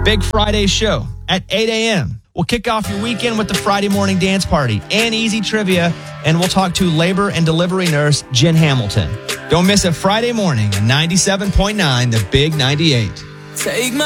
Big Friday show at 8 a.m. We'll kick off your weekend with the Friday morning dance party and easy trivia, and we'll talk to labor and delivery nurse Jen Hamilton. Don't miss it Friday morning at 97.9 The Big 98. Take my